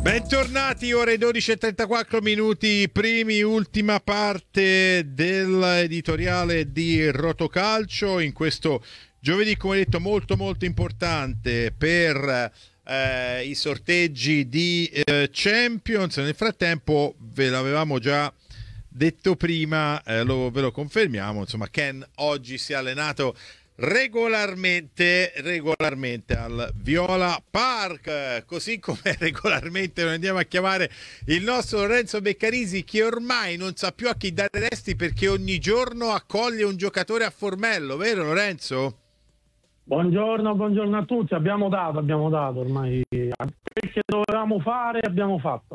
Bentornati, ore 12:34 minuti, ultima parte dell'editoriale di Rotocalcio in questo giovedì, come detto, molto molto importante per i sorteggi di Champions. Nel frattempo ve l'avevamo già detto prima, ve lo confermiamo, insomma Ken oggi si è allenato regolarmente al Viola Park, così come regolarmente noi andiamo a chiamare il nostro Lorenzo Beccarisi, che ormai non sa più a chi dare resti perché ogni giorno accoglie un giocatore a Formello, vero Lorenzo? Buongiorno a tutti, abbiamo dato ormai quel che dovevamo fare, abbiamo fatto.